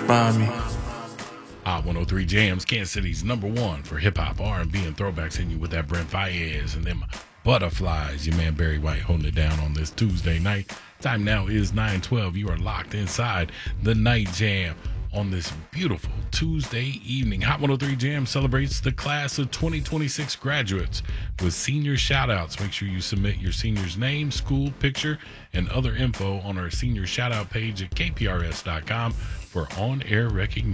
inspire me. Hot 103 Jams, Kansas City's #1 for hip hop, R&B, and throwbacks. Hitting you with that Brent Fayez and them butterflies. Your man Barry White holding it down on this Tuesday night. Time now is 9:12. You are locked inside the Night Jam on this beautiful Tuesday evening. Hot 103 Jam celebrates the class of 2026 graduates with senior shout-outs. Make sure you submit your senior's name, school, picture, and other info on our senior shout-out page at kprs.com for on-air recognition.